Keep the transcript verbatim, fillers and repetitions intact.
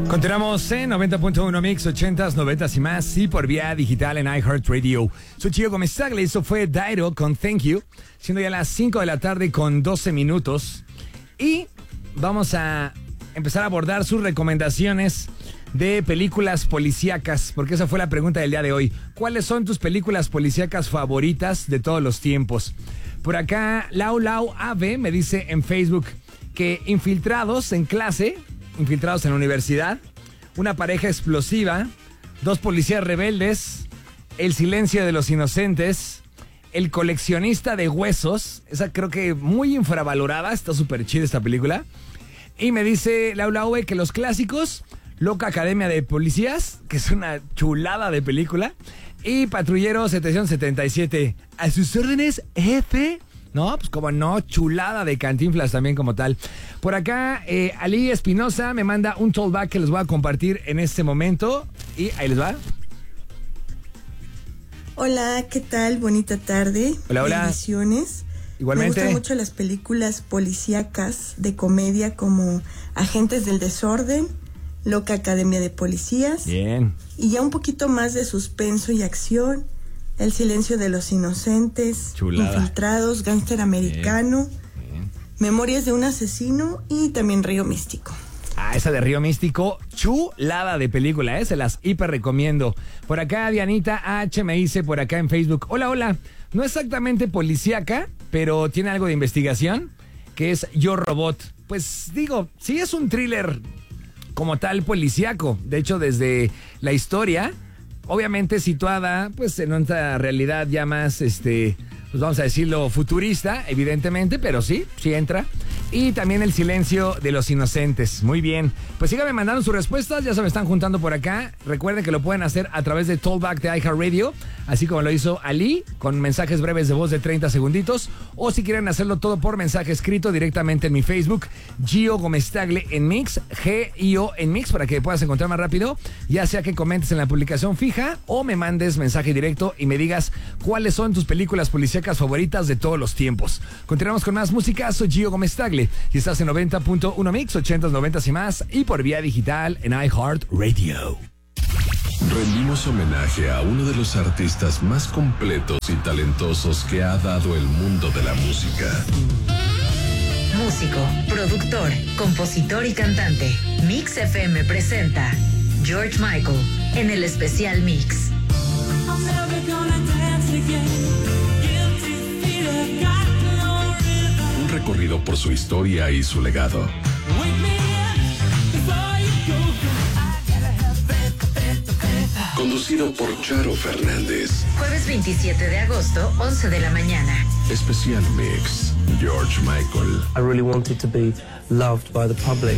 Continuamos en noventa punto uno Mix, ochentas, noventas y más, y por vía digital en iHeartRadio. Soy Gio Gómez Tagle, eso fue Dairo con Thank You, siendo ya las cinco de la tarde con doce minutos. Y vamos a empezar a abordar sus recomendaciones de películas policíacas, porque esa fue la pregunta del día de hoy. ¿Cuáles son tus películas policíacas favoritas de todos los tiempos? Por acá, Lau Lau Ave me dice en Facebook que Infiltrados en clase, Infiltrados en la universidad, Una pareja explosiva, Dos policías rebeldes, El silencio de los inocentes, El coleccionista de huesos, esa creo que muy infravalorada, está súper chida esta película. Y me dice Lau Lau que los clásicos, Loca Academia de Policías, que es una chulada de película, y Patrullero setecientos setenta y siete, a sus órdenes, jefe. No, pues como no, chulada de Cantinflas también como tal. Por acá, eh, Ali Espinosa me manda un tollback que les voy a compartir en este momento. Y ahí les va. Hola, ¿qué tal? Bonita tarde. Hola, hola. Bendiciones. Igualmente. Me gustan mucho las películas policíacas de comedia como Agentes del Desorden, Loca Academia de Policías. Bien. Y ya un poquito más de suspenso y acción. El silencio de los inocentes, chulada. Infiltrados, Gángster Americano, Bien. Bien. Memorias de un asesino y también Río Místico. Ah, esa de Río Místico, chulada de película, ¿eh? Se las hiper recomiendo. Por acá, Dianita H me dice por acá en Facebook, hola, hola, no exactamente policíaca, pero tiene algo de investigación, que es Yo Robot. Pues digo, sí es un thriller como tal policíaco, de hecho desde la historia, obviamente situada pues en una realidad ya más, este, pues vamos a decirlo, futurista, evidentemente, pero sí, sí entra. Y también El silencio de los inocentes. Muy bien. Pues síganme mandando sus respuestas, ya se me están juntando por acá. Recuerden que lo pueden hacer a través de Tollback de iHeartRadio, así como lo hizo Ali, con mensajes breves de voz de treinta segunditos. O si quieren hacerlo todo por mensaje escrito directamente en mi Facebook, Gio Gómez Tagle en Mix, G I O en Mix, para que puedas encontrar más rápido. Ya sea que comentes en la publicación fija o me mandes mensaje directo y me digas cuáles son tus películas policíacas favoritas de todos los tiempos. Continuamos con más música. Soy Gio Gómez Tagle y estás en noventa punto uno Mix, ochentas, noventas y más, y por vía digital en iHeartRadio. Rendimos homenaje a uno de los artistas más completos y talentosos que ha dado el mundo de la música. Músico, productor, compositor y cantante. Mix F M presenta George Michael en el especial Mix. Un recorrido por su historia y su legado. Conducido por Charo Fernández. Jueves veintisiete de agosto, once de la mañana. Especial Mix, George Michael. I really wanted to be loved by the public.